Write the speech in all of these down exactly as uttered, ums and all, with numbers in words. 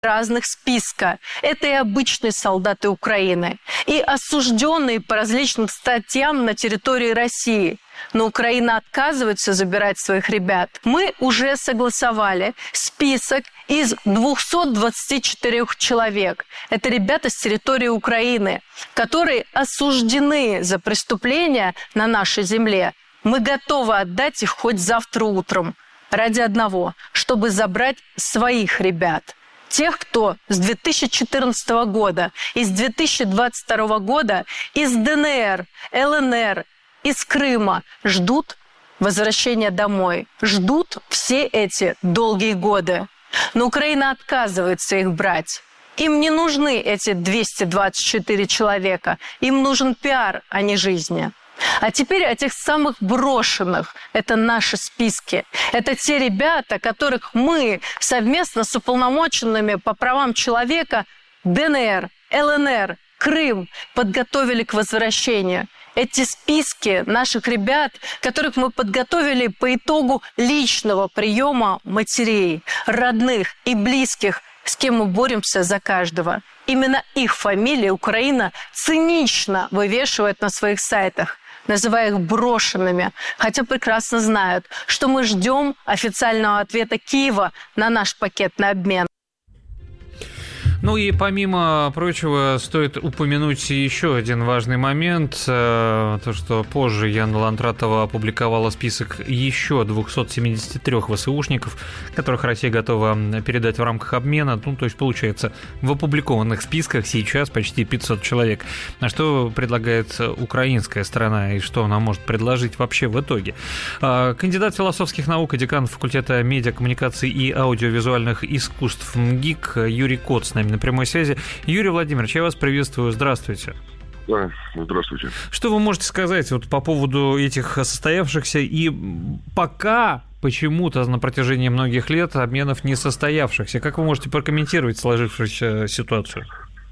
разных списка. Это и обычные солдаты Украины, и осужденные по различным статьям на территории России. Но Украина отказывается забирать своих ребят. Мы уже согласовали список из двухсот двадцати четырёх человек. Это ребята с территории Украины, которые осуждены за преступления на нашей земле. Мы готовы отдать их хоть завтра утром ради одного, чтобы забрать своих ребят. Тех, кто с две тысячи четырнадцатого года и с две тысячи двадцать второго года из ДНР, ЛНР, из Крыма ждут возвращения домой, ждут все эти долгие годы. Но Украина отказывается их брать. Им не нужны эти двести двадцать четыре человека, им нужен пиар, а не жизни. А теперь о тех самых брошенных. Это наши списки. Это те ребята, которых мы совместно с уполномоченными по правам человека ДНР, ЛНР, Крым подготовили к возвращению. Эти списки наших ребят, которых мы подготовили по итогу личного приема матерей, родных и близких, с кем мы боремся за каждого. Именно их фамилии Украина цинично вывешивает на своих сайтах, называя их брошенными, хотя прекрасно знают, что мы ждем официального ответа Киева на наш пакетный обмен. Ну и помимо прочего, стоит упомянуть еще один важный момент. То, что позже Яна Ландратова опубликовала список еще двухсот семидесяти трёх ВСУшников, которых Россия готова передать в рамках обмена. Ну, то есть, получается, в опубликованных списках сейчас почти пятьсот человек. А что предлагает украинская сторона и что она может предложить вообще в итоге? Кандидат философских наук и декан факультета медиакоммуникаций и аудиовизуальных искусств МГИК Юрий Кот с нами на прямой связи. Юрий Владимирович, я вас приветствую. Здравствуйте. Да, здравствуйте. Что вы можете сказать вот по поводу этих состоявшихся и пока почему-то на протяжении многих лет обменов не состоявшихся? Как вы можете прокомментировать сложившуюся ситуацию?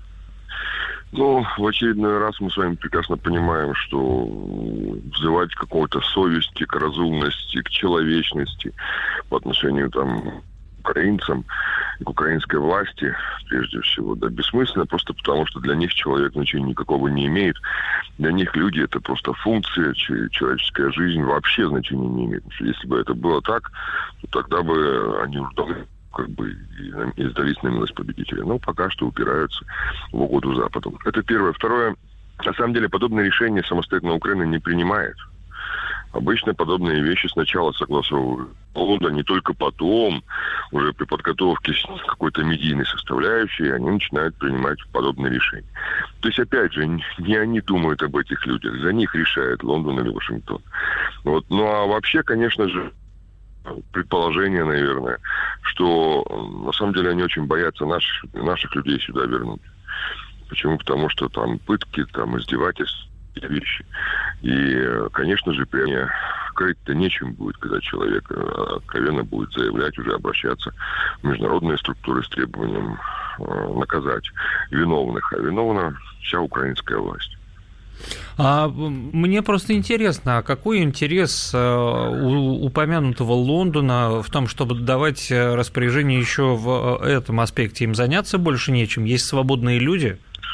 Ну, в очередной раз мы с вами прекрасно понимаем, что взывать к какой-то совести, к разумности, к человечности по отношению там украинцам и к украинской власти, прежде всего, да, бессмысленно, просто потому, что для них человек значения никакого не имеет. Для них люди — это просто функция, человеческая жизнь вообще значения не имеет. Потому что если бы это было так, то тогда бы они уже давно как бы и сдались на милость победителя. Но пока что упираются в угоду Западу. Это первое. Второе. На самом деле, подобные решения самостоятельно Украина не принимает. Обычно подобные вещи сначала согласовывают в Лондоне, только потом, уже при подготовке какой-то медийной составляющей, они начинают принимать подобные решения. То есть, опять же, не они думают об этих людях, за них решает Лондон или Вашингтон. Вот. Ну а вообще, конечно же, предположение, наверное, что на самом деле они очень боятся наших, наших людей сюда вернуть. Почему? Потому что там пытки, там издевательства, вещи. И, конечно же, прямо крыть-то нечем будет, когда человек откровенно будет заявлять, уже обращаться в международные структуры с требованием наказать виновных. А виновна вся украинская власть. А мне просто интересно, а какой интерес у упомянутого Лондона в том, чтобы давать распоряжение еще в этом аспекте? Им заняться больше нечем? Есть свободные люди?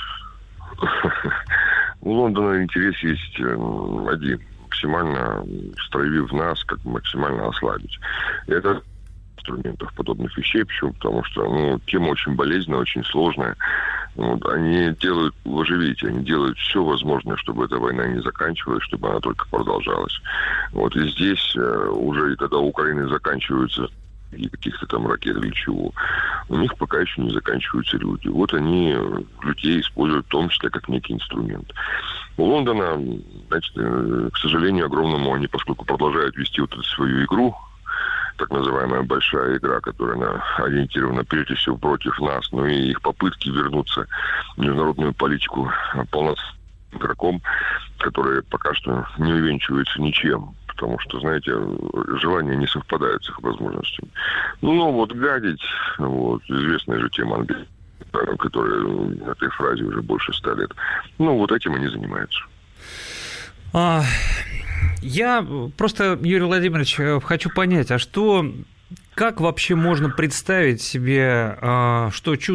У Лондона интерес есть один. Максимально стравив нас, как максимально ослабить. Это инструментов подобных вещей. Почему? Потому что ну, тема очень болезненная, очень сложная. Вот, они делают, вы же видите, они делают все возможное, чтобы эта война не заканчивалась, чтобы она только продолжалась. Вот и здесь уже, когда у Украины заканчиваются и каких-то там ракет или чего, у них пока еще не заканчиваются люди. Вот они людей используют в том числе как некий инструмент. У Лондона, значит, к сожалению огромному, они, поскольку продолжают вести вот эту свою игру, так называемая большая игра, которая она ориентирована прежде всего против нас, но и их попытки вернуться в международную политику полноценным игроком, которые пока что не увенчиваются ничем. Потому что, знаете, желания не совпадают с их возможностями. Ну, ну вот гадить, вот, известная же тема английская, которая в этой фразе уже больше ста лет. Ну, вот этим они занимаются. А, я просто, Юрий Владимирович, хочу понять, а что Как вообще можно представить себе, что чувствует